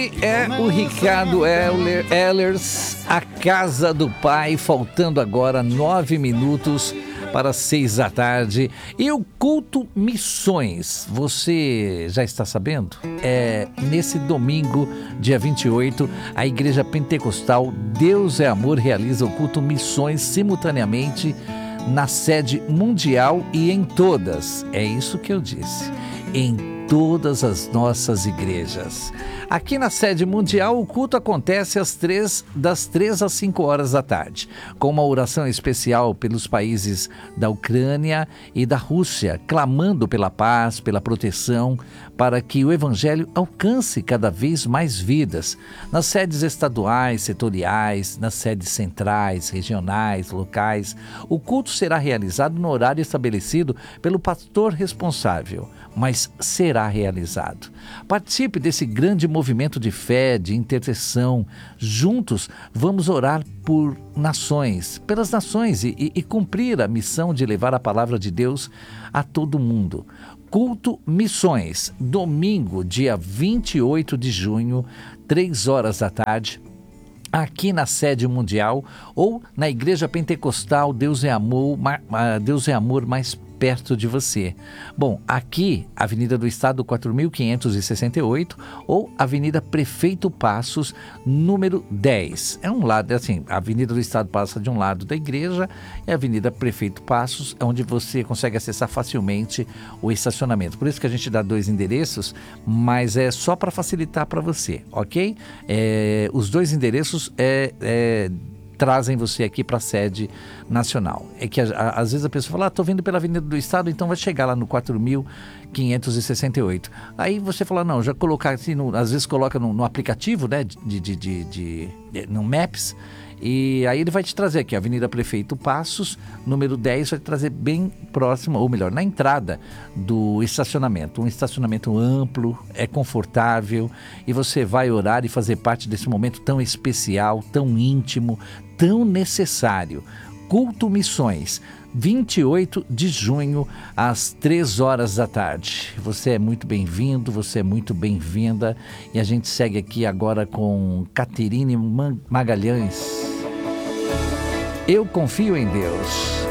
É o Ricardo Ehlers, a Casa do Pai, faltando agora 9 minutos para 6 da tarde. E o culto Missões, você já está sabendo? Nesse domingo, dia 28, a Igreja Pentecostal Deus é Amor realiza o culto Missões simultaneamente na sede mundial e em todas. É isso que eu disse. Em todas as nossas igrejas. Aqui na sede mundial, o culto acontece das 3 às 5 horas da tarde, com uma oração especial pelos países da Ucrânia e da Rússia, clamando pela paz, pela proteção, para que o Evangelho alcance cada vez mais vidas. Nas sedes estaduais, setoriais, nas sedes centrais, regionais, locais, o culto será realizado no horário estabelecido pelo pastor responsável, mas será realizado. Participe desse grande movimento de fé, de intercessão. Juntos vamos orar por nações, pelas nações e cumprir a missão de levar a palavra de Deus a todo mundo. Culto Missões, domingo, dia 28 de junho, 3 horas da tarde, aqui na sede mundial ou na Igreja Pentecostal Deus é Amor mais perto de você. Bom, aqui, Avenida do Estado 4.568 ou Avenida Prefeito Passos, número 10. É um lado, assim, a Avenida do Estado passa de um lado da igreja e a Avenida Prefeito Passos é onde você consegue acessar facilmente o estacionamento. Por isso que a gente dá 2 endereços, mas é só para facilitar para você, ok? Os 2 endereços trazem você aqui para a sede nacional. É que às vezes a pessoa fala, estou vindo pela Avenida do Estado, então vai chegar lá no 4.568. Aí você fala, não, já colocar assim, às vezes coloca no aplicativo, né, no Maps, e aí ele vai te trazer aqui, Avenida Prefeito Passos, número 10, vai te trazer bem próximo, ou melhor, na entrada do estacionamento. Um estacionamento amplo, é confortável, e você vai orar e fazer parte desse momento tão especial, tão íntimo, tão necessário. Culto Missões, 28 de junho, às 3 horas da tarde. Você é muito bem-vindo, você é muito bem-vinda. E a gente segue aqui agora com Caterine Magalhães. Eu confio em Deus.